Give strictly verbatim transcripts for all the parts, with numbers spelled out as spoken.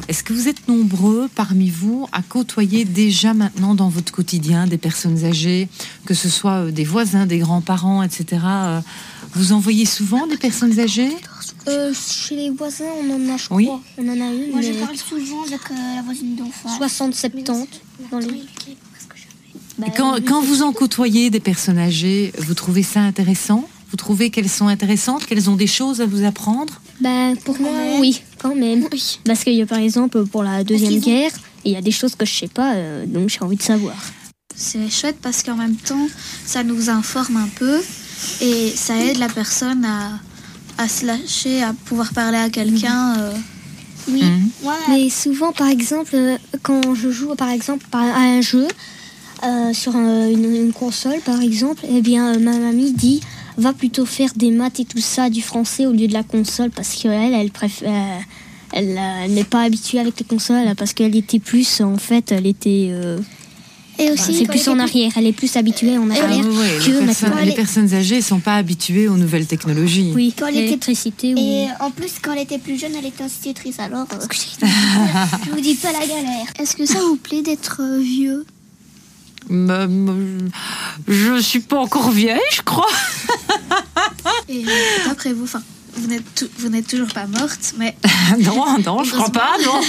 Est-ce que vous êtes nombreux parmi vous à côtoyer déjà maintenant dans votre quotidien des personnes âgées, que ce soit des voisins, des grands-parents, et cetera. Vous en voyez souvent des personnes âgées ? euh, Chez les voisins, on en a, je oui. crois. On en a une. Moi, je parle souvent avec euh, la voisine d'enfant. soixante soixante-dix dans les... Bah, quand, quand vous en côtoyez des personnes âgées, vous trouvez ça intéressant ? Vous trouvez qu'elles sont intéressantes ? Qu'elles ont des choses à vous apprendre ? Ben, pour moi, oui, quand même. Oui. Parce qu'il y a par exemple pour la Deuxième Guerre, il y a des choses que je sais pas, euh, donc j'ai envie de savoir. C'est chouette parce qu'en même temps, ça nous informe un peu et ça aide la personne à, à se lâcher, à pouvoir parler à quelqu'un. Euh... Oui, mmh. ouais. Mais souvent, par exemple, quand je joue par exemple à un jeu, euh, sur un, une, une console par exemple, eh bien, euh, ma mamie dit... va plutôt faire des maths et tout ça, du français au lieu de la console, parce qu'elle, elle préfère, elle, elle n'est pas habituée avec les consoles, parce qu'elle était plus, en fait, elle était... Euh, et aussi, c'est plus en arrière, elle est plus habituée en arrière ah, ouais, que les, maintenant. personnes, les personnes âgées ne sont pas habituées aux nouvelles technologies. Oui, quand l'électricité. Oui. Et en plus, quand elle était plus jeune, elle était institutrice, alors... Euh, je vous dis pas la galère. Est-ce que ça vous plaît d'être euh, vieux ? Bah, je suis pas encore vieille, je crois. Et euh, d'après vous, enfin, vous n'êtes tout, vous n'êtes toujours pas morte, mais non, non, je crois pas, non.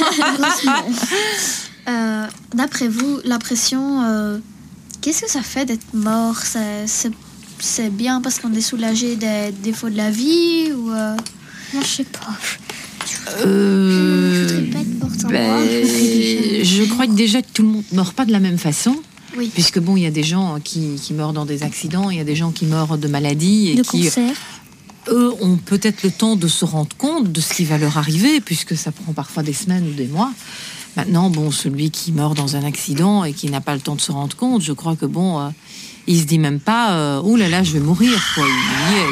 euh, d'après vous, l'impression, euh, qu'est-ce que ça fait d'être mort ? c'est, c'est, c'est bien parce qu'on est soulagé des défauts de la vie ou euh... Moi, je sais pas. Euh, je voudrais pas être morte en ben, moi. Je crois que déjà que tout le monde ne meurt pas de la même façon. Oui. Puisque bon, il y a des gens qui, qui meurent dans des accidents, il y a des gens qui meurent de maladies et de qui, cancer. Eux, ont peut-être le temps de se rendre compte de ce qui va leur arriver, puisque ça prend parfois des semaines ou des mois. Maintenant, bon, celui qui meurt dans un accident et qui n'a pas le temps de se rendre compte, je crois que bon, euh, il se dit même pas, euh, oh là là, je vais mourir, quoi. Il,